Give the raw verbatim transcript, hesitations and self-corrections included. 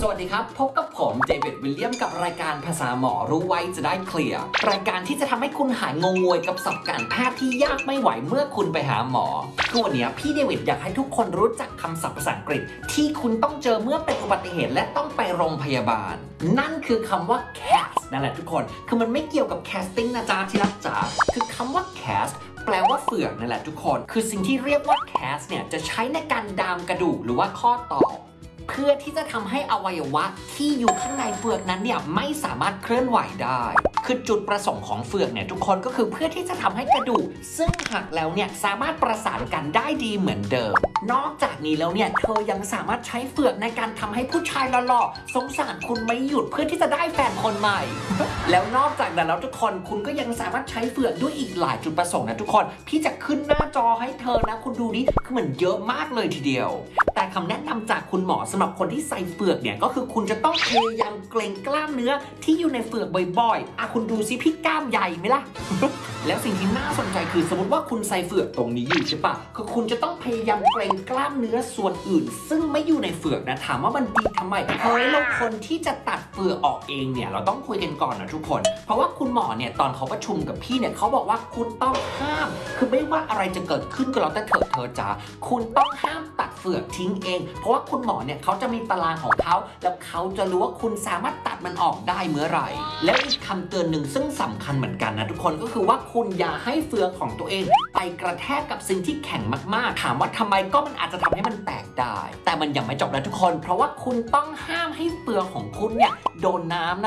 สวัสดีครับพบกับผมเดวิดวิลเลียมกับรายการภาษาหมอรู้ไว้จะได้เคลียร์รายการที่จะทำให้คุณหายงงงวยกับศัพท์การแพทย์ที่ยากไม่ไหวเมื่อคุณไปหาหมอคือวันนี้พี่เดวิดอยากให้ทุกคนรู้จักคำศัพท์ภาษาอังกฤษที่คุณต้องเจอเมื่อเป็นอุบัติเหตุและต้องไปโรงพยาบาลนั่นคือคำว่า cast นั่นแหละทุกคนคือมันไม่เกี่ยวกับ casting นะจ๊ะที่รักจ๋าคือคำว่า castแปลว่าเฟือกนั่นแหละทุกคนคือสิ่งที่เรียกว่า cast เนี่ยจะใช้ในการดามกระดูกหรือว่าข้อต่อเพื่อที่จะทำให้อวัยวะที่อยู่ข้างในเฟือกนั้นเนี่ยไม่สามารถเคลื่อนไหวได้คือจุดประสงค์ของเฟือกเนี่ยทุกคนก็คือเพื่อที่จะทำให้กระดูกซึ่งหักแล้วเนี่ยสามารถประสานกันได้ดีเหมือนเดิมนอกจากนี้แล้วเนี่ยเธอยังสามารถใช้เฟือกในการทำให้ผู้ชายหล่อๆสงสารคุณไม่หยุดเพื่อที่จะได้แฟนคนใหม่ แล้วนอกจากนั้นแล้วทุกคนคุณก็ยังสามารถใช้เฟือกด้วยอีกหลายจุดประสงค์นะทุกคนพี่จะขึ้นหน้าจอให้เธอนะคุณดูดิคือมันเยอะมากเลยทีเดียวแต่คำแนะนำจากคุณหมอสำหรับคนที่ใส่เฟือกเนี่ยก็คือคุณจะต้องพยายามเกร็งกล้ามเนื้อที่อยู่ในเฟือกบ่อยๆอ่ะคุณดูซิพี่กล้ามใหญ่ไหมล่ะ แล้วสิ่งที่น่าสนใจคือสมมติว่าคุณใส่เฟือกตรงนี้อยู่ใช่ปะคือคุณจะต้องพยายามเกร็งกล้ามเนื้อส่วนอื่นซึ่งไม่อยู่ในเฟือกนะถามว่ามันดีทำไมเฮ้ยเราคนที่จะตัดเฟือกออกเองเนี่ยเราต้องคุยกันก่อนนะทุกคนเพราะว่าคุณหมอเนี่ยตอนเขาประชุมกับพี่เนี่ยเขาบอกว่าคุณต้องห้ามคือไม่ว่าอะไรจะเกิดขึ้นก็แล้วแต่เธอเธอจ๋าคุณต้องห้ามตัดเฟือกทิ้งเองเพราะว่าคุณหมอเนี่ยเขาจะมีตารางของเขาแล้วเขาจะรู้ว่าคุณสามารถตัดมันออกได้เมื่อไหร่แล้วอีกคำเตือนหนึ่งซึ่งสำคัญเหมือนกันนะทุกคนก็คือว่าคุณอย่าให้เฟือกของตัวเองไปกระแทกกับสิ่งที่แข็งมากๆถามว่าทำไมก็มันอาจจะทำให้มันแตกได้แต่มันยังไม่จบนะทุกคนเพราะว่าคุณต้องห้ามให้เฟือกของคุณเนี่ยโดนน้ำนะ